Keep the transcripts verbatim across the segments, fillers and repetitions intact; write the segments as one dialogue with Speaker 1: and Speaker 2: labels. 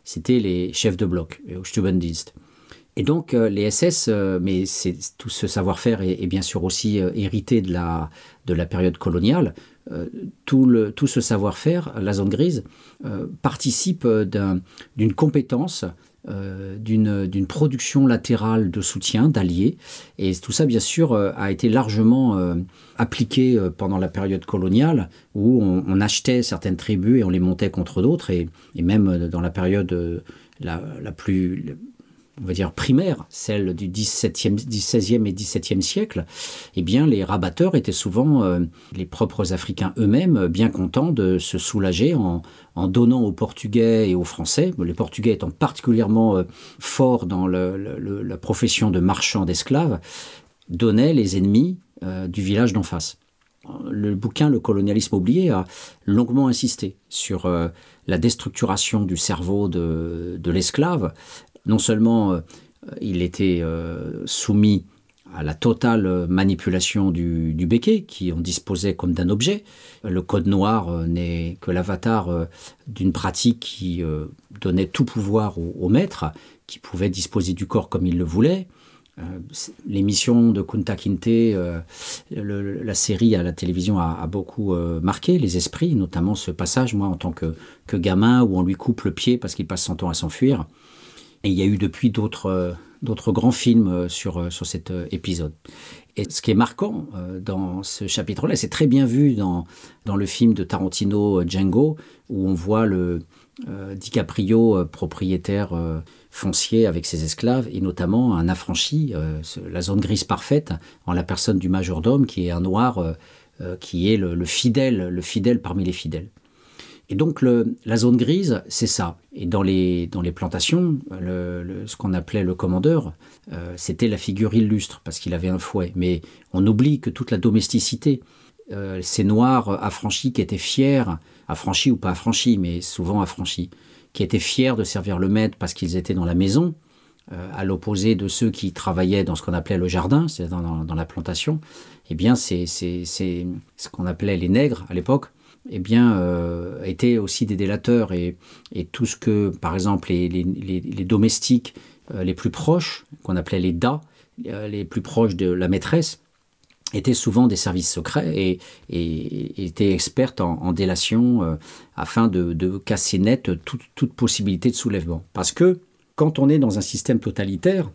Speaker 1: c'était les chefs de bloc, les Hauptstübendienst. Et donc euh, les S S, euh, mais c'est, tout ce savoir-faire est, est bien sûr aussi euh, hérité de la, de la période coloniale. Euh, tout, le, tout ce savoir-faire, la zone grise, euh, participe d'un, d'une compétence, euh, d'une, d'une production latérale de soutien, d'alliés. Et tout ça, bien sûr, euh, a été largement euh, appliqué euh, pendant la période coloniale, où on, on achetait certaines tribus et on les montait contre d'autres. Et, et même dans la période euh, la, la plus... on va dire primaire, celle du dix-septième, seizième et dix-septième siècle, eh bien les rabatteurs étaient souvent euh, les propres Africains eux-mêmes, bien contents de se soulager en, en donnant aux Portugais et aux Français, les Portugais étant particulièrement euh, forts dans le, le, la profession de marchands d'esclaves, donnaient les ennemis euh, du village d'en face. Le bouquin « Le colonialisme oublié » a longuement insisté sur euh, la déstructuration du cerveau de, de l'esclave. Non seulement euh, il était euh, soumis à la totale manipulation du, du béquet, qui en disposait comme d'un objet. Le code noir euh, n'est que l'avatar euh, d'une pratique qui euh, donnait tout pouvoir au, au maître, qui pouvait disposer du corps comme il le voulait. Euh, l'émission de Kunta Kinte, euh, le, la série à la télévision a, a beaucoup euh, marqué les esprits, notamment ce passage, moi en tant que, que gamin, où on lui coupe le pied parce qu'il passe son temps à s'enfuir. Et il y a eu depuis d'autres, euh, d'autres grands films euh, sur, euh, sur cet euh, épisode. Et ce qui est marquant euh, dans ce chapitre-là, c'est très bien vu dans, dans le film de Tarantino, Django, où on voit le euh, DiCaprio, euh, propriétaire euh, foncier avec ses esclaves, et notamment un affranchi, euh, ce, la zone grise parfaite, en la personne du majordome, qui est un noir, euh, euh, qui est le, le fidèle, le fidèle parmi les fidèles. Et donc le, la zone grise, c'est ça. Et dans les, dans les plantations, le, le, ce qu'on appelait le commandeur, euh, c'était la figure illustre, parce qu'il avait un fouet. Mais on oublie que toute la domesticité, euh, ces noirs affranchis qui étaient fiers, affranchis ou pas affranchis, mais souvent affranchis, qui étaient fiers de servir le maître parce qu'ils étaient dans la maison, euh, à l'opposé de ceux qui travaillaient dans ce qu'on appelait le jardin, c'est dans, dans, dans la plantation, eh bien c'est, c'est, c'est ce qu'on appelait les nègres à l'époque, eh bien, euh, étaient aussi des délateurs. Et, et tout ce que, par exemple, les, les, les, les domestiques euh, les plus proches, qu'on appelait les da, euh, les plus proches de la maîtresse, étaient souvent des services secrets et, et, et étaient expertes en, en délation euh, afin de, de casser net toute, toute possibilité de soulèvement. Parce que, quand on est dans un système totalitaire,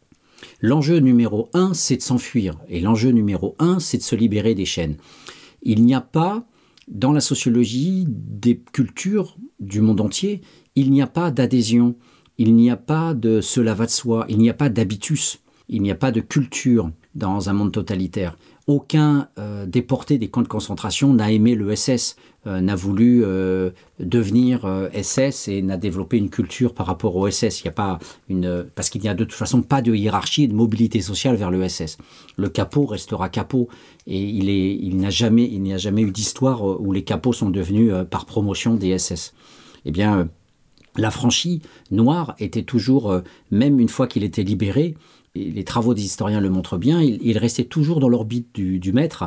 Speaker 1: l'enjeu numéro un, c'est de s'enfuir. Et l'enjeu numéro un, c'est de se libérer des chaînes. Il n'y a pas... Dans la sociologie des cultures du monde entier, il n'y a pas d'adhésion, il n'y a pas de cela va de soi, il n'y a pas d'habitus, il n'y a pas de culture dans un monde totalitaire. Aucun euh, déporté des camps de concentration n'a aimé le S S, euh, n'a voulu euh, devenir euh, S S et n'a développé une culture par rapport au S S. Il y a pas une, parce qu'il n'y a de toute façon pas de hiérarchie et de mobilité sociale vers le S S. Le capot restera capot et il, est, il, n'a jamais, il n'y a jamais eu d'histoire où les capots sont devenus euh, par promotion des S S. Eh bien, euh, l'affranchi noir était toujours, euh, même une fois qu'il était libéré, les travaux des historiens le montrent bien, il, il restait toujours dans l'orbite du, du maître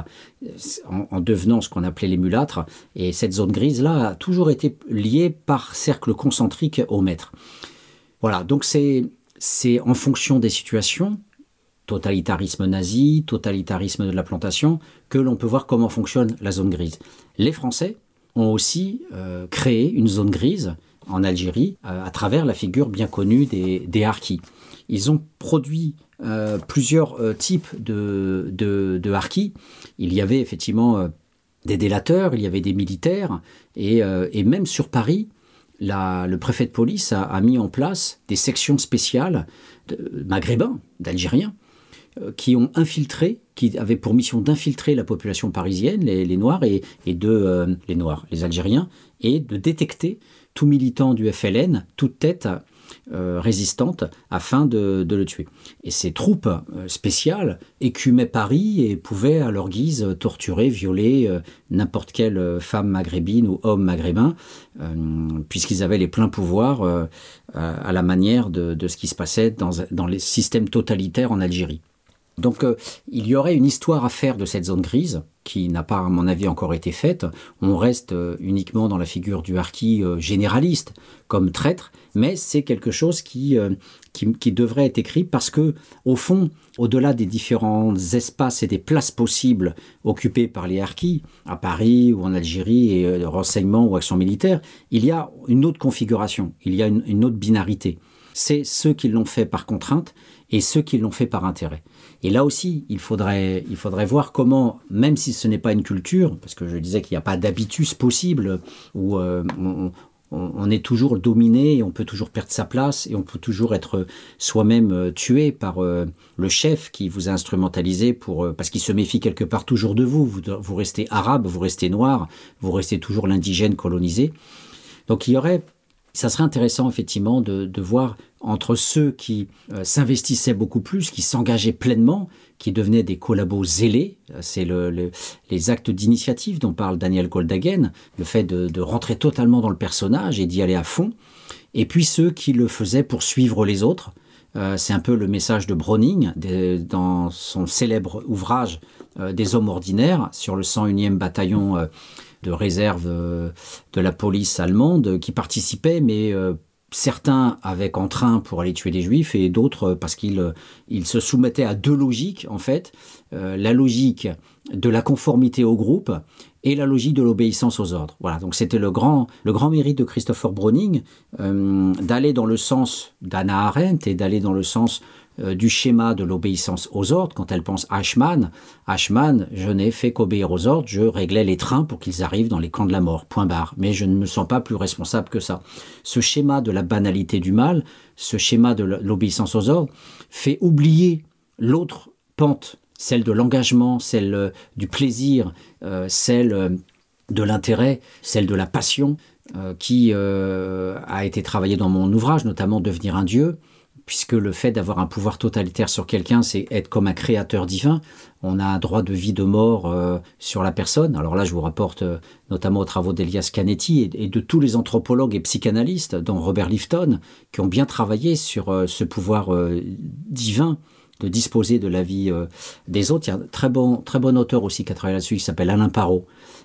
Speaker 1: en, en devenant ce qu'on appelait les mulâtres. Et cette zone grise-là a toujours été liée par cercle concentrique au maître. Voilà, donc c'est, c'est en fonction des situations, totalitarisme nazi, totalitarisme de la plantation, que l'on peut voir comment fonctionne la zone grise. Les Français ont aussi euh, créé une zone grise en Algérie euh, à travers la figure bien connue des, des harkis. Ils ont produit euh, plusieurs euh, types de, de, de harkis. Il y avait effectivement euh, des délateurs, il y avait des militaires, et, euh, et même sur Paris, la, le préfet de police a, a mis en place des sections spéciales de maghrébins, d'Algériens, euh, qui ont infiltré, qui avaient pour mission d'infiltrer la population parisienne, les, les Noirs, et, et de, euh, les Noirs, les Algériens, et de détecter tout militant du F L N, toute tête euh, résistante, afin de, de le tuer. Et ces troupes euh, spéciales écumaient Paris et pouvaient à leur guise torturer, violer euh, n'importe quelle femme maghrébine ou homme maghrébin, euh, puisqu'ils avaient les pleins pouvoirs euh, à la manière de, de ce qui se passait dans, dans les systèmes totalitaires en Algérie. Donc euh, il y aurait une histoire à faire de cette zone grise, qui n'a pas, à mon avis, encore été faite. On reste euh, uniquement dans la figure du harki euh, généraliste, comme traître, mais c'est quelque chose qui, euh, qui, qui devrait être écrit parce que, au fond, au-delà des différents espaces et des places possibles occupées par les harkis, à Paris ou en Algérie, et euh, renseignements ou actions militaires, il y a une autre configuration, il y a une, une autre binarité. C'est ceux qui l'ont fait par contrainte et ceux qui l'ont fait par intérêt. Et là aussi, il faudrait, il faudrait voir comment, même si ce n'est pas une culture, parce que je disais qu'il n'y a pas d'habitus possible, où euh, on, on, on est toujours dominé, et on peut toujours perdre sa place, et on peut toujours être soi-même tué par euh, le chef qui vous a instrumentalisé, pour, euh, parce qu'il se méfie quelque part toujours de vous. vous. Vous restez arabe, vous restez noir, vous restez toujours l'indigène colonisé. Donc il y aurait... Ça serait intéressant, effectivement, de, de voir entre ceux qui euh, s'investissaient beaucoup plus, qui s'engageaient pleinement, qui devenaient des collabos zélés. C'est le, le, les actes d'initiative dont parle Daniel Goldhagen, le fait de, de rentrer totalement dans le personnage et d'y aller à fond. Et puis ceux qui le faisaient pour suivre les autres. Euh, c'est un peu le message de Browning de, dans son célèbre ouvrage euh, des hommes ordinaires sur le cent unième bataillon euh, de réserve euh, de la police allemande qui participaient, mais euh, certains avec entrain pour aller tuer des juifs et d'autres parce qu'ils euh, ils se soumettaient à deux logiques en fait, euh, la logique de la conformité au groupe et la logique de l'obéissance aux ordres. Voilà, donc c'était le grand, le grand mérite de Christopher Browning, euh, d'aller dans le sens d'Hannah Arendt et d'aller dans le sens euh, du schéma de l'obéissance aux ordres. Quand elle pense Eichmann, Eichmann, je n'ai fait qu'obéir aux ordres, je réglais les trains pour qu'ils arrivent dans les camps de la mort, point barre. Mais je ne me sens pas plus responsable que ça. Ce schéma de la banalité du mal, ce schéma de l'obéissance aux ordres, fait oublier l'autre pente, celle de l'engagement, celle euh, du plaisir, euh, celle euh, de l'intérêt, celle de la passion, euh, qui euh, a été travaillée dans mon ouvrage, notamment Devenir un dieu, puisque le fait d'avoir un pouvoir totalitaire sur quelqu'un, c'est être comme un créateur divin. On a un droit de vie, de mort euh, sur la personne. Alors là, je vous rapporte euh, notamment aux travaux d'Elias Canetti et, et de tous les anthropologues et psychanalystes, dont Robert Lifton, qui ont bien travaillé sur euh, ce pouvoir euh, divin de disposer de la vie euh, des autres. Il y a un très bon, très bon auteur aussi qui a travaillé là-dessus, qui s'appelle Alain Parot,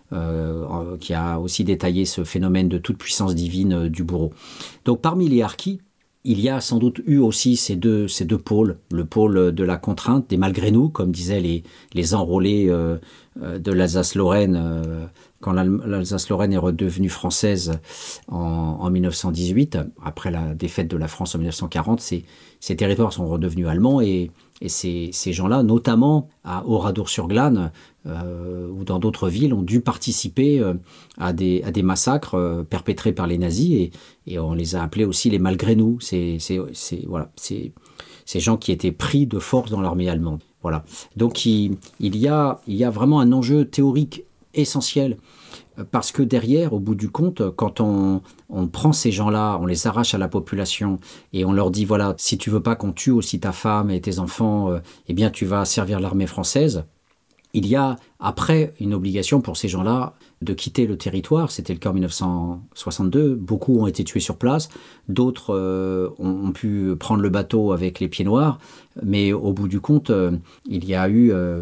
Speaker 1: euh, qui a aussi détaillé ce phénomène de toute puissance divine euh, du bourreau. Donc parmi les harkis, il y a sans doute eu aussi ces deux, ces deux pôles, le pôle de la contrainte, des malgré nous, comme disaient les, les enrôlés euh, de l'Alsace-Lorraine, euh, quand l'Alsace-Lorraine est redevenue française en, en mille neuf cent dix-huit, après la défaite de la France en mille neuf cent quarante, ces, ces territoires sont redevenus allemands et, et ces, ces gens-là, notamment à Oradour-sur-Glane euh, ou dans d'autres villes, ont dû participer euh, à, des, à des massacres euh, perpétrés par les nazis et, et on les a appelés aussi les malgré nous. C'est, c'est, c'est, voilà, c'est, ces gens qui étaient pris de force dans l'armée allemande. Voilà. Donc il, il, y a, il y a vraiment un enjeu théorique essentiel, parce que derrière, au bout du compte, quand on, on prend ces gens-là, on les arrache à la population et on leur dit, voilà, si tu veux pas qu'on tue aussi ta femme et tes enfants, euh, eh bien tu vas servir l'armée française. Il y a après une obligation pour ces gens-là de quitter le territoire. C'était le cas en mille neuf cent soixante-deux. Beaucoup ont été tués sur place. D'autres euh, ont, ont pu prendre le bateau avec les pieds noirs. Mais au bout du compte, euh, il y a eu euh,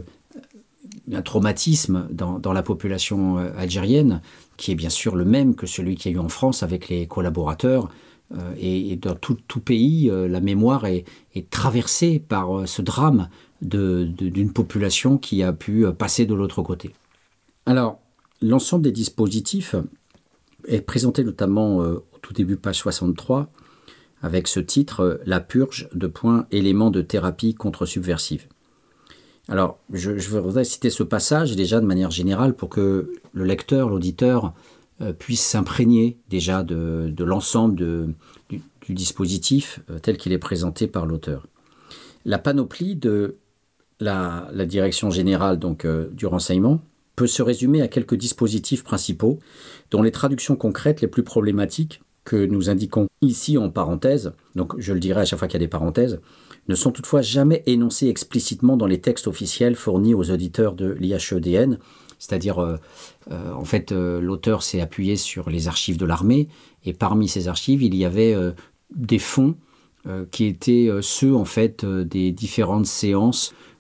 Speaker 1: un traumatisme dans, dans la population euh, algérienne qui est bien sûr le même que celui qu'il y a eu en France avec les collaborateurs. Euh, et, et dans tout, tout pays, euh, la mémoire est, est traversée par euh, ce drame De, de, d'une population qui a pu passer de l'autre côté. Alors, l'ensemble des dispositifs est présenté notamment euh, au tout début, page soixante-trois, avec ce titre euh, « La purge de points éléments de thérapie contre-subversive ». Alors, je, je voudrais citer ce passage déjà de manière générale pour que le lecteur, l'auditeur, euh, puisse s'imprégner déjà de, de l'ensemble de, du, du dispositif euh, tel qu'il est présenté par l'auteur. La panoplie de La, la direction générale donc, euh, du renseignement peut se résumer à quelques dispositifs principaux dont les traductions concrètes les plus problématiques que nous indiquons ici en parenthèse, donc je le dirai à chaque fois qu'il y a des parenthèses, ne sont toutefois jamais énoncées explicitement dans les textes officiels fournis aux auditeurs de l'I H E D N, c'est-à-dire euh, euh, en fait euh, l'auteur s'est appuyé sur les archives de l'armée et parmi ces archives il y avait euh, des fonds euh, qui étaient euh, ceux en fait euh, des différentes séances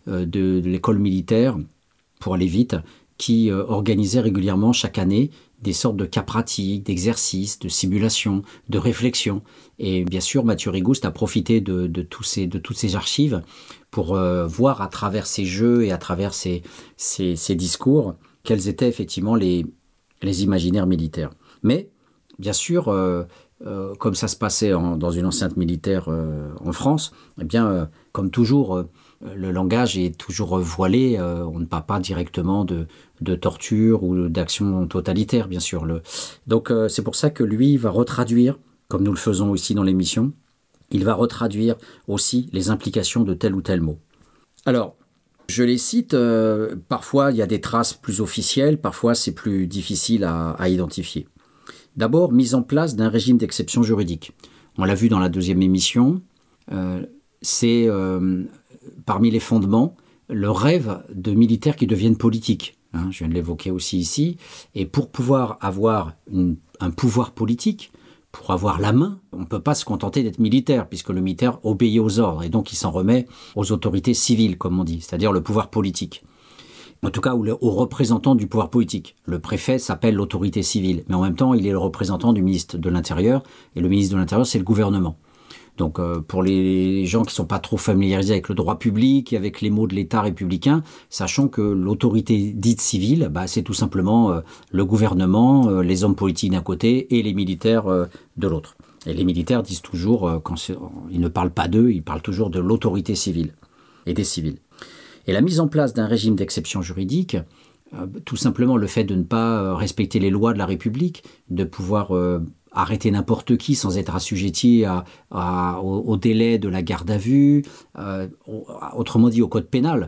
Speaker 1: euh, de, de l'école militaire, pour aller vite, qui euh, organisait régulièrement chaque année des sortes de cas pratiques, d'exercices, de simulations, de réflexions. Et bien sûr, Mathieu Rigouste a profité de, de, tous ces, de toutes ces archives pour euh, voir à travers ces jeux et à travers ces, ces, ces discours quels étaient effectivement les, les imaginaires militaires. Mais, bien sûr, euh, euh, comme ça se passait en, dans une enceinte militaire euh, en France, eh bien, euh, comme toujours, euh, le langage est toujours voilé. Euh, on ne parle pas directement de, de torture ou d'actions totalitaires, bien sûr. Le... Donc, euh, c'est pour ça que lui va retraduire, comme nous le faisons aussi dans l'émission, il va retraduire aussi les implications de tel ou tel mot. Alors, je les cite, euh, parfois il y a des traces plus officielles, parfois c'est plus difficile à, à identifier. D'abord, mise en place d'un régime d'exception juridique. On l'a vu dans la deuxième émission, euh, c'est euh, parmi les fondements le rêve de militaires qui deviennent politiques. Hein, je viens de l'évoquer aussi ici. Et pour pouvoir avoir une, un pouvoir politique, pour avoir la main, on ne peut pas se contenter d'être militaire, puisque le militaire obéit aux ordres, et donc il s'en remet aux autorités civiles, comme on dit, c'est-à-dire le pouvoir politique. En tout cas, aux représentants du pouvoir politique. Le préfet s'appelle l'autorité civile, mais en même temps, il est le représentant du ministre de l'Intérieur, et le ministre de l'Intérieur, c'est le gouvernement. Donc euh, pour les gens qui ne sont pas trop familiarisés avec le droit public et avec les mots de l'État républicain, sachant que l'autorité dite civile, bah, c'est tout simplement euh, le gouvernement, euh, les hommes politiques d'un côté et les militaires euh, de l'autre. Et les militaires disent toujours, euh, quand ils ne parlent pas d'eux, ils parlent toujours de l'autorité civile et des civils. Et la mise en place d'un régime d'exception juridique, euh, tout simplement le fait de ne pas respecter les lois de la République, de pouvoir... Euh, arrêter n'importe qui sans être assujetti à, à, au, au délai de la garde à vue, euh, autrement dit au code pénal.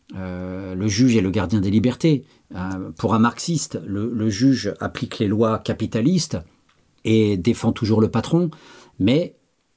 Speaker 1: Euh, le juge est le gardien des libertés. Euh, pour un marxiste, le, le juge applique les lois capitalistes et défend toujours le patron, mais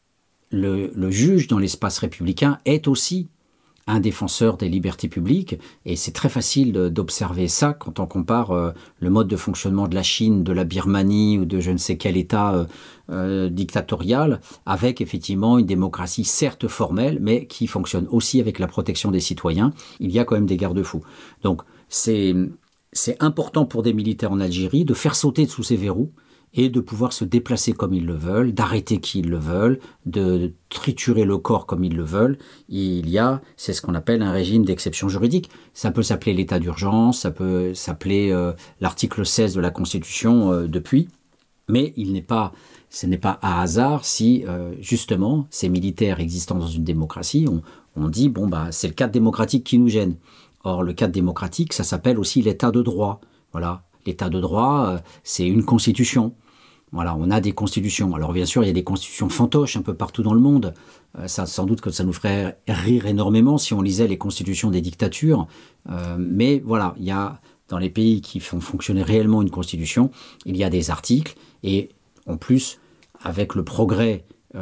Speaker 1: le, le juge dans l'espace républicain est aussi un défenseur des libertés publiques, et c'est très facile d'observer ça quand on compare euh, le mode de fonctionnement de la Chine, de la Birmanie ou de je ne sais quel État euh, euh, dictatorial, avec effectivement une démocratie certes formelle, mais qui fonctionne aussi avec la protection des citoyens. Il y a quand même des garde-fous. Donc c'est, c'est important pour des militaires en Algérie de faire sauter sous ces verrous, et de pouvoir se déplacer comme ils le veulent, d'arrêter qui ils le veulent, de triturer le corps comme ils le veulent. Il y a, c'est ce qu'on appelle un régime d'exception juridique. Ça peut s'appeler l'état d'urgence, ça peut s'appeler euh, l'article seize de la Constitution euh, depuis, mais il n'est pas, ce n'est pas à hasard si, euh, justement, ces militaires existant dans une démocratie, on, on dit, bon, bah, c'est le cadre démocratique qui nous gêne. Or, le cadre démocratique, ça s'appelle aussi l'état de droit. Voilà. L'état de droit, euh, c'est une constitution. Voilà, on a des constitutions. Alors bien sûr, il y a des constitutions fantoches un peu partout dans le monde. Euh, ça, sans doute que ça nous ferait rire énormément si on lisait les constitutions des dictatures. Euh, mais voilà, il y a dans les pays qui font fonctionner réellement une constitution, il y a des articles. Et en plus, avec le progrès,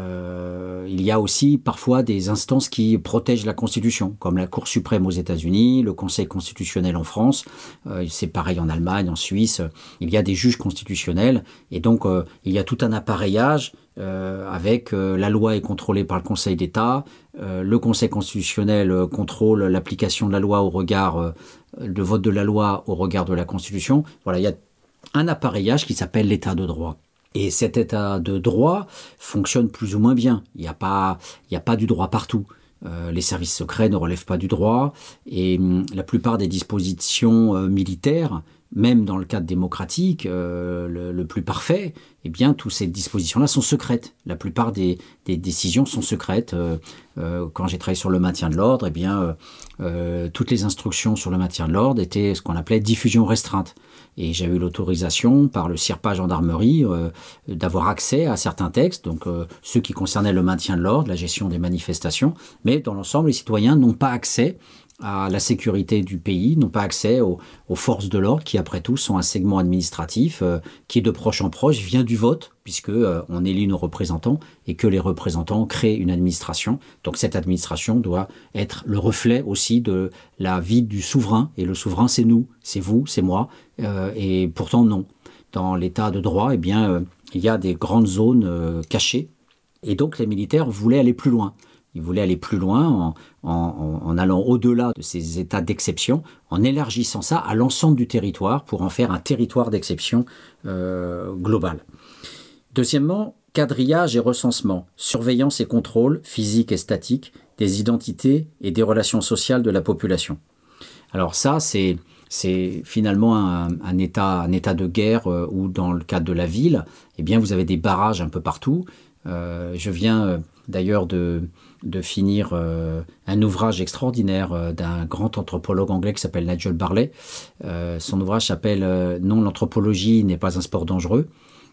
Speaker 1: euh, il y a aussi parfois des instances qui protègent la Constitution, comme la Cour suprême aux États-Unis, le Conseil constitutionnel en France, euh, c'est pareil en Allemagne, en Suisse, il y a des juges constitutionnels, et donc euh, il y a tout un appareillage euh, avec euh, la loi est contrôlée par le Conseil d'État, euh, le Conseil constitutionnel euh, contrôle l'application de la loi au regard, euh, le vote de la loi au regard de la Constitution. Voilà, il y a un appareillage qui s'appelle l'état de droit. Et cet état de droit fonctionne plus ou moins bien. Il n'y a pas, il n'y a pas du droit partout. Euh, les services secrets ne relèvent pas du droit. Et hum, la plupart des dispositions euh, militaires, même dans le cadre démocratique, euh, le, le plus parfait, eh bien, toutes ces dispositions-là sont secrètes. La plupart des, des décisions sont secrètes. Euh, euh, quand j'ai travaillé sur le maintien de l'ordre, eh bien, euh, euh, toutes les instructions sur le maintien de l'ordre étaient ce qu'on appelait diffusion restreinte. Et j'ai eu l'autorisation par le SIRPA gendarmerie euh, d'avoir accès à certains textes, donc euh, ceux qui concernaient le maintien de l'ordre, la gestion des manifestations. Mais dans l'ensemble, les citoyens n'ont pas accès à la sécurité du pays, n'ont pas accès aux, aux forces de l'ordre qui, après tout, sont un segment administratif euh, qui, de proche en proche, vient du vote, puisque euh, on élit nos représentants et que les représentants créent une administration. Donc cette administration doit être le reflet aussi de la vie du souverain. Et le souverain, c'est nous, c'est vous, c'est moi. Euh, et pourtant, non. Dans l'état de droit, eh bien, euh, il y a des grandes zones euh, cachées. Et donc les militaires voulaient aller plus loin. Il voulait aller plus loin en, en, en allant au-delà de ces états d'exception, en élargissant ça à l'ensemble du territoire pour en faire un territoire d'exception euh, global. Deuxièmement, quadrillage et recensement, surveillance et contrôle physique et statique des identités et des relations sociales de la population. Alors ça, c'est, c'est finalement un, un, état, un état de guerre euh, où dans le cadre de la ville, eh bien, vous avez des barrages un peu partout. Euh, je viens euh, d'ailleurs de, de finir euh, un ouvrage extraordinaire euh, d'un grand anthropologue anglais qui s'appelle Nigel Barley. Euh, son ouvrage s'appelle euh, « Non, l'anthropologie n'est pas un sport dangereux ».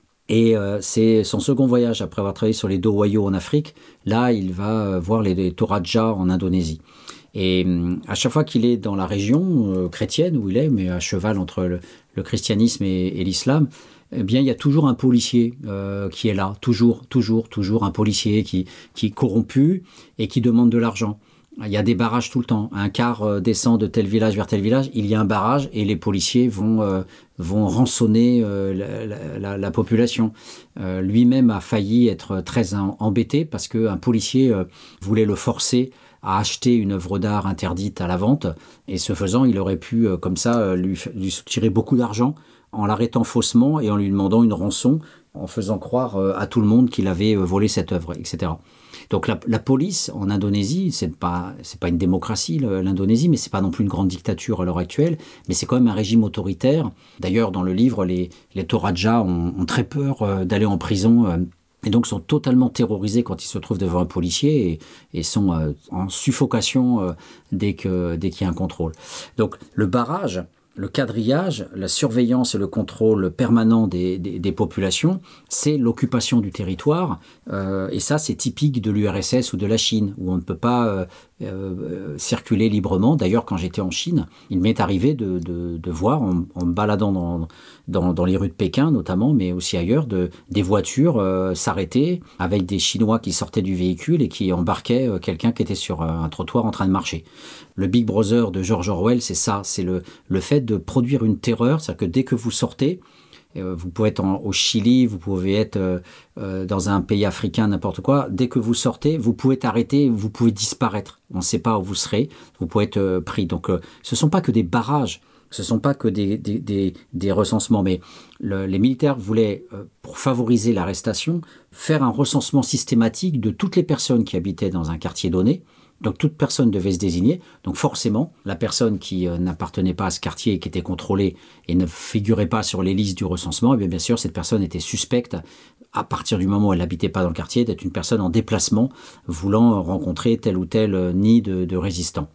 Speaker 1: Et euh, c'est son second voyage après avoir travaillé sur les Dowayo en Afrique. Là, il va voir les, les Toraja en Indonésie. Et à chaque fois qu'il est dans la région euh, chrétienne où il est, mais à cheval entre le, le christianisme et, et l'islam, eh bien, il y a toujours un policier euh, qui est là, toujours, toujours, toujours un policier qui, qui est corrompu et qui demande de l'argent. Il y a des barrages tout le temps. Un car euh, descend de tel village vers tel village, il y a un barrage et les policiers vont, euh, vont rançonner euh, la, la, la population. Euh, lui-même a failli être très embêté parce qu'un policier euh, voulait le forcer à acheter une œuvre d'art interdite à la vente. Et ce faisant, il aurait pu, euh, comme ça, euh, lui, lui tirer beaucoup d'argent en l'arrêtant faussement et en lui demandant une rançon, en faisant croire euh, à tout le monde qu'il avait euh, volé cette œuvre, et cetera. Donc la, la police en Indonésie, c'est pas c'est pas une démocratie l'Indonésie, mais c'est pas non plus une grande dictature à l'heure actuelle, mais c'est quand même un régime autoritaire. D'ailleurs, dans le livre, les les Toraja ont, ont très peur euh, d'aller en prison. Euh, et donc sont totalement terrorisés quand ils se trouvent devant un policier et, et sont euh, en suffocation euh, dès que dès qu'il y a un contrôle. Donc le barrage, le quadrillage, la surveillance et le contrôle permanent des, des, des populations, c'est l'occupation du territoire. Euh, et ça, c'est typique de l'U R S S ou de la Chine, où on ne peut pas euh, euh, circuler librement. D'ailleurs, quand j'étais en Chine, il m'est arrivé de, de, de voir, en, en me baladant dans, dans, dans les rues de Pékin notamment, mais aussi ailleurs, de, des voitures euh, s'arrêter avec des Chinois qui sortaient du véhicule et qui embarquaient euh, quelqu'un qui était sur un trottoir en train de marcher. Le Big Brother de George Orwell, c'est ça, c'est le, le fait de produire une terreur, c'est-à-dire que dès que vous sortez, euh, vous pouvez être en, au Chili, vous pouvez être euh, euh, dans un pays africain, n'importe quoi, dès que vous sortez, vous pouvez être arrêté, vous pouvez disparaître. On ne sait pas où vous serez, vous pouvez être euh, pris. Donc euh, ce ne sont pas que des barrages, ce ne sont pas que des, des, des, des recensements, mais le, les militaires voulaient, euh, pour favoriser l'arrestation, faire un recensement systématique de toutes les personnes qui habitaient dans un quartier donné. Donc toute personne devait se désigner. Donc forcément, la personne qui euh, n'appartenait pas à ce quartier et qui était contrôlée et ne figurait pas sur les listes du recensement, eh bien, bien sûr, cette personne était suspecte, à partir du moment où elle n'habitait pas dans le quartier, d'être une personne en déplacement voulant rencontrer tel ou tel euh, nid de, de résistants.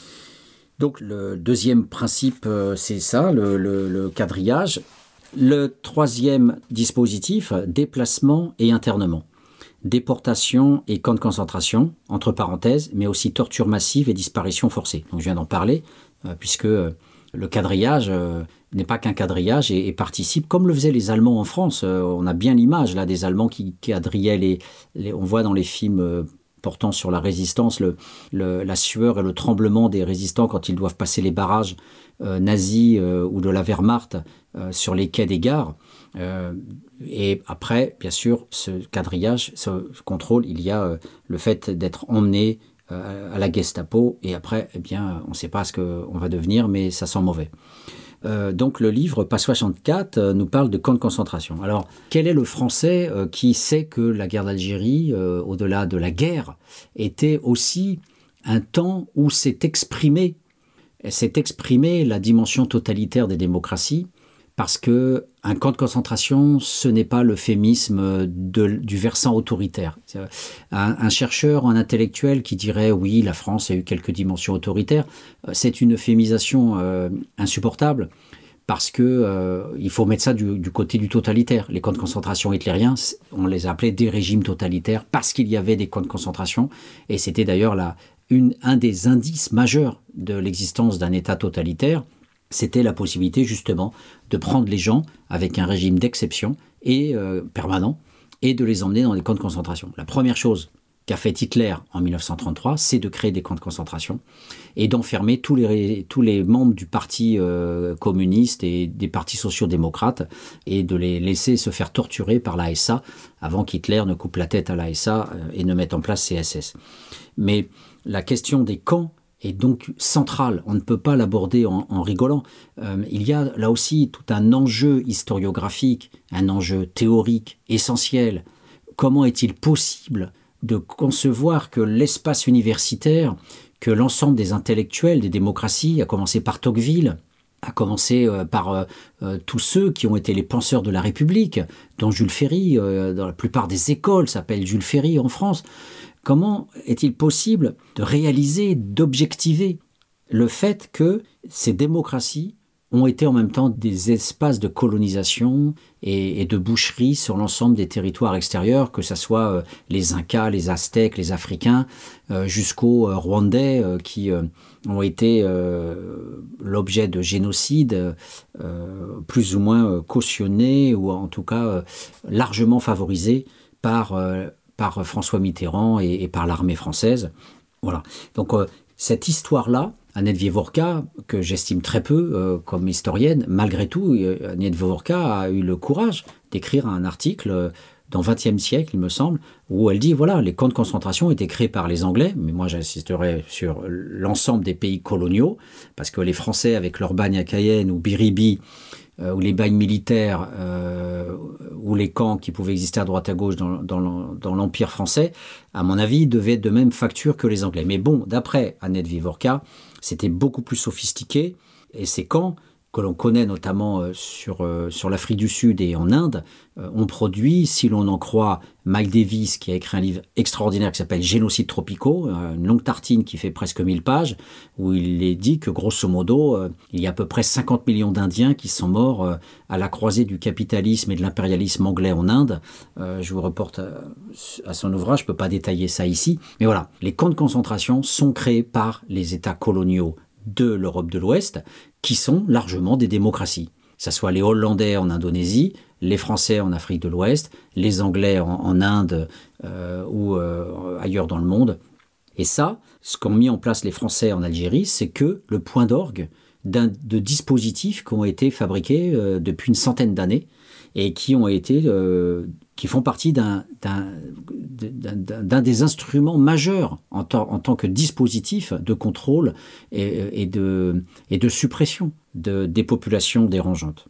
Speaker 1: Donc le deuxième principe, euh, c'est ça, le, le, le quadrillage. Le troisième dispositif, déplacement et internement. Déportation et camps de concentration, entre parenthèses, mais aussi torture massive et disparition forcée. Donc je viens d'en parler, euh, puisque euh, le quadrillage euh, n'est pas qu'un quadrillage et, et participe, comme le faisaient les Allemands en France. Euh, on a bien l'image là des Allemands qui quadrillaient les, les... On voit dans les films euh, portant sur la résistance, le, le, la sueur et le tremblement des résistants quand ils doivent passer les barrages euh, nazis euh, ou de la Wehrmacht euh, sur les quais des gares. Euh, et après, bien sûr, ce quadrillage, ce contrôle, il y a euh, le fait d'être emmené euh, à la Gestapo et après, eh bien, on ne sait pas ce qu'on va devenir, mais ça sent mauvais. Euh, donc le livre Page soixante-quatre euh, nous parle de camps de concentration. Alors, quel est le Français euh, qui sait que la guerre d'Algérie, euh, au-delà de la guerre, était aussi un temps où s'est exprimé, s'est exprimé la dimension totalitaire des démocraties? Parce que un camp de concentration, ce n'est pas l'euphémisme de, du versant autoritaire. Un, un chercheur, un intellectuel qui dirait « oui, la France a eu quelques dimensions autoritaires », c'est une euphémisation euh, insupportable parce que euh, il faut mettre ça du, du côté du totalitaire. Les camps de concentration hitlériens, on les appelait des régimes totalitaires parce qu'il y avait des camps de concentration et c'était d'ailleurs la, une, un des indices majeurs de l'existence d'un État totalitaire. C'était la possibilité justement de prendre les gens avec un régime d'exception et euh, permanent et de les emmener dans des camps de concentration. La première chose qu'a fait Hitler en mille neuf cent trente-trois, c'est de créer des camps de concentration et d'enfermer tous les, tous les membres du parti euh, communiste et des partis sociaux-démocrates et de les laisser se faire torturer par l'A S A avant qu'Hitler ne coupe la tête à l'A S A et ne mette en place C S S. Mais la question des camps est donc centrale. On ne peut pas l'aborder en, en rigolant. Euh, il y a là aussi tout un enjeu historiographique, un enjeu théorique essentiel. Comment est-il possible de concevoir que l'espace universitaire, que l'ensemble des intellectuels, des démocraties, à commencer par Tocqueville, à commencer euh, par euh, euh, tous ceux qui ont été les penseurs de la République, dont Jules Ferry, euh, dans la plupart des écoles s'appellent Jules Ferry en France, comment est-il possible de réaliser, d'objectiver le fait que ces démocraties ont été en même temps des espaces de colonisation et, et de boucherie sur l'ensemble des territoires extérieurs, que ce soit euh, les Incas, les Aztèques, les Africains, euh, jusqu'aux euh, Rwandais euh, qui euh, ont été euh, l'objet de génocides euh, plus ou moins euh, cautionnés ou en tout cas euh, largement favorisés par, euh, par François Mitterrand et, et par l'armée française. Voilà. Donc euh, cette histoire-là, Annette Wieworka, que j'estime très peu euh, comme historienne, malgré tout, euh, Annette Wieworka a eu le courage d'écrire un article euh, dans le vingtième siècle, il me semble, où elle dit, voilà, les camps de concentration étaient créés par les Anglais, mais moi j'insisterai sur l'ensemble des pays coloniaux, parce que les Français, avec leur bagne à Cayenne ou Biribi, euh, ou les bagnes militaires, euh, ou les camps qui pouvaient exister à droite à gauche dans, dans, dans l'Empire français, à mon avis, devaient être de même facture que les Anglais. Mais bon, d'après Annette Wieworka, c'était beaucoup plus sophistiqué, et ces camps, que l'on connaît notamment sur, sur l'Afrique du Sud et en Inde, ont produit, si l'on en croit Mike Davis, qui a écrit un livre extraordinaire qui s'appelle « Génocides tropicaux », une longue tartine qui fait presque mille pages, où il est dit que grosso modo, il y a à peu près cinquante millions d'Indiens qui sont morts à la croisée du capitalisme et de l'impérialisme anglais en Inde. Je vous reporte à son ouvrage, je ne peux pas détailler ça ici. Mais voilà, les camps de concentration sont créés par les États coloniaux de l'Europe de l'Ouest, qui sont largement des démocraties. Que ce soit les Hollandais en Indonésie, les Français en Afrique de l'Ouest, les Anglais en, en Inde euh, ou euh, ailleurs dans le monde. Et ça, ce qu'ont mis en place les Français en Algérie, c'est que le point d'orgue d'un, de dispositifs qui ont été fabriqués euh, depuis une centaine d'années et qui ont été, euh, qui font partie d'un, d'un, d'un, d'un des instruments majeurs en, tant, en tant que dispositif de contrôle et, et, de, et de suppression de, des populations dérangeantes.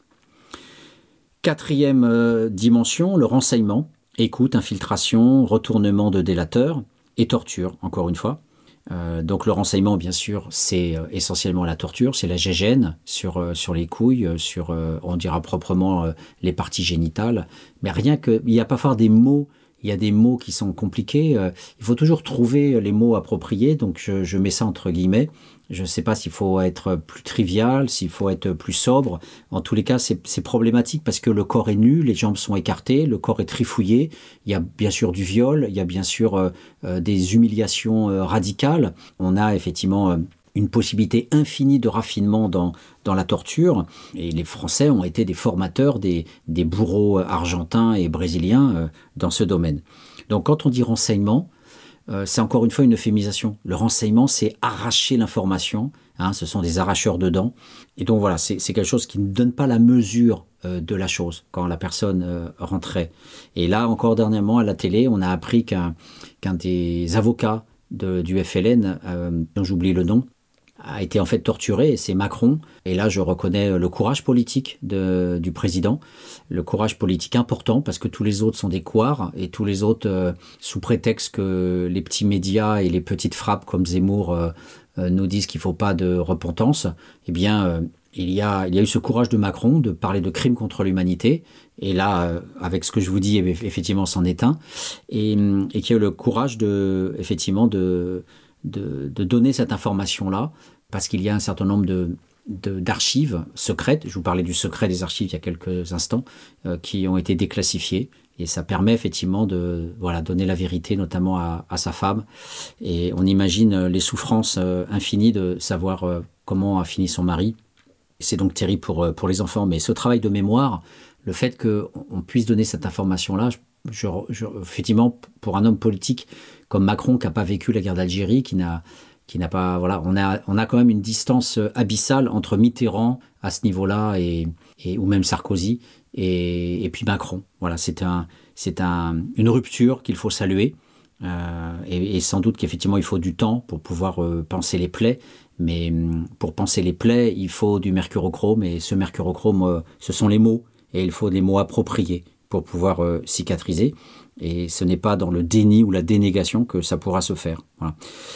Speaker 1: Quatrième euh, dimension, le renseignement, écoute, infiltration, retournement de délateurs et torture, encore une fois. Euh, donc le renseignement, bien sûr, c'est euh, essentiellement la torture, c'est la gégène sur, euh, sur les couilles, euh, sur, euh, on dira proprement, euh, les parties génitales. Mais rien que, il n'y a pas faire des mots, il y a des mots qui sont compliqués. Euh, il faut toujours trouver les mots appropriés, donc je, je mets ça entre guillemets. Je ne sais pas s'il faut être plus trivial, s'il faut être plus sobre. En tous les cas, c'est, c'est problématique parce que le corps est nu, les jambes sont écartées, le corps est trifouillé. Il y a bien sûr du viol, il y a bien sûr euh, euh, des humiliations euh, radicales. On a effectivement euh, une possibilité infinie de raffinement dans, dans la torture. Et les Français ont été des formateurs des, des bourreaux argentins et brésiliens euh, dans ce domaine. Donc quand on dit renseignement, Euh, c'est encore une fois une euphémisation. Le renseignement, c'est arracher l'information. Hein, ce sont des arracheurs de dents. Et donc voilà, c'est, c'est quelque chose qui ne donne pas la mesure euh, de la chose quand la personne euh, rentrait. Et là, encore dernièrement, à la télé, on a appris qu'un, qu'un des avocats de, du F L N, euh, dont j'oublie le nom, a été en fait torturé, et c'est Macron. Et là, je reconnais le courage politique de, du président, le courage politique important, parce que tous les autres sont des couards, et tous les autres, euh, sous prétexte que les petits médias et les petites frappes comme Zemmour euh, euh, nous disent qu'il ne faut pas de repentance, eh bien, euh, il y a, il y a eu ce courage de Macron de parler de crimes contre l'humanité, et là, euh, avec ce que je vous dis, effectivement, c'en est un, et, et qui a eu le courage de, effectivement, de... De, de donner cette information-là, parce qu'il y a un certain nombre de, de, d'archives secrètes, je vous parlais du secret des archives il y a quelques instants, euh, qui ont été déclassifiées, et ça permet effectivement de voilà, donner la vérité, notamment à, à sa femme, et on imagine les souffrances euh, infinies de savoir euh, comment a fini son mari. C'est donc terrible pour, pour les enfants, mais ce travail de mémoire, le fait qu'on puisse donner cette information-là, je, je, effectivement, pour un homme politique comme Macron, qui n'a pas vécu la guerre d'Algérie, qui n'a, qui n'a pas, voilà, on a, on a quand même une distance abyssale entre Mitterrand à ce niveau-là et, et ou même Sarkozy et, et puis Macron. Voilà, c'est un, c'est un, une rupture qu'il faut saluer. Euh, et, et sans doute qu'effectivement il faut du temps pour pouvoir euh, panser les plaies, mais pour panser les plaies il faut du mercurochrome, et ce mercurochrome euh, ce sont les mots, et il faut des mots appropriés pour pouvoir euh, cicatriser, et ce n'est pas dans le déni ou la dénégation que ça pourra se faire. Voilà.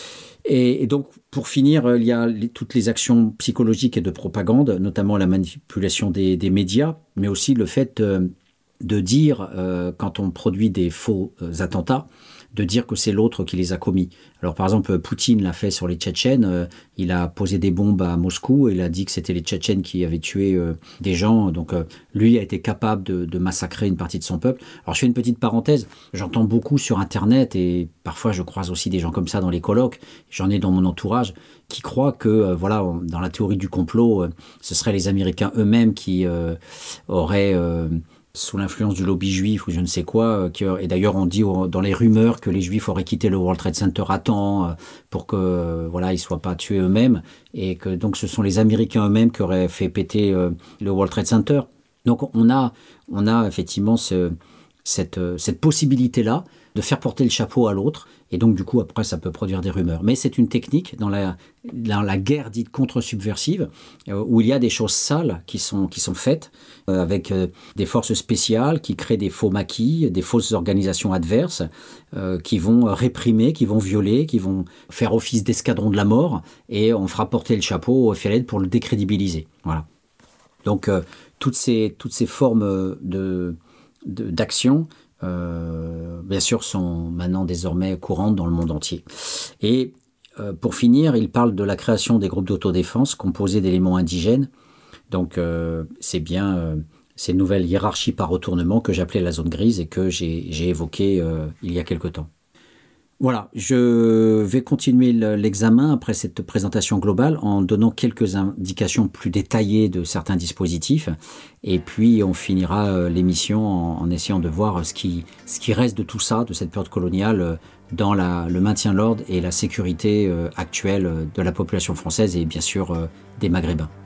Speaker 1: Et, et donc pour finir, il y a les, toutes les actions psychologiques et de propagande, notamment la manipulation des, des médias, mais aussi le fait euh, de dire euh, quand on produit des faux euh, attentats, de dire que c'est l'autre qui les a commis. Alors par exemple, Poutine l'a fait sur les Tchétchènes, euh, il a posé des bombes à Moscou, et il a dit que c'était les Tchétchènes qui avaient tué euh, des gens, donc euh, lui a été capable de, de massacrer une partie de son peuple. Alors je fais une petite parenthèse, j'entends beaucoup sur internet, et parfois je croise aussi des gens comme ça dans les colloques, j'en ai dans mon entourage, qui croient que, euh, voilà, dans la théorie du complot, euh, ce seraient les Américains eux-mêmes qui euh, auraient... Euh, sous l'influence du lobby juif ou je ne sais quoi, qui, et d'ailleurs on dit dans les rumeurs que les juifs auraient quitté le World Trade Center à temps pour que voilà, ils ne soient pas tués eux-mêmes, et que donc ce sont les Américains eux-mêmes qui auraient fait péter le World Trade Center. Donc on a, on a effectivement ce, cette, cette possibilité-là de faire porter le chapeau à l'autre, et donc du coup après ça peut produire des rumeurs. Mais c'est une technique dans la, dans la guerre dite contre-subversive, euh, où il y a des choses sales qui sont, qui sont faites, euh, avec euh, des forces spéciales qui créent des faux maquis, des fausses organisations adverses, euh, qui vont réprimer, qui vont violer, qui vont faire office d'escadron de la mort, et on fera porter le chapeau au F L N pour le décrédibiliser. Voilà. Donc euh, toutes, ces, toutes ces formes de, de, d'action, Euh, bien sûr, sont maintenant désormais courantes dans le monde entier. Et euh, pour finir, il parle de la création des groupes d'autodéfense composés d'éléments indigènes. Donc euh, c'est bien euh, ces nouvelles hiérarchies par retournement que j'appelais la zone grise et que j'ai, j'ai évoqué euh, il y a quelque temps. Voilà, je vais continuer l'examen après cette présentation globale en donnant quelques indications plus détaillées de certains dispositifs, et puis on finira l'émission en, en essayant de voir ce qui, ce qui reste de tout ça, de cette période coloniale, dans la, le maintien de l'ordre et la sécurité actuelle de la population française et bien sûr des Maghrébins.